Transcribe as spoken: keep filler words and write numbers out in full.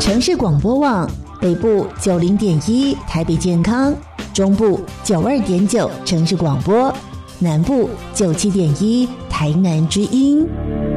城市广播网北部九零点一台北健康，中部九二点九城市广播，南部九七点一台南之音。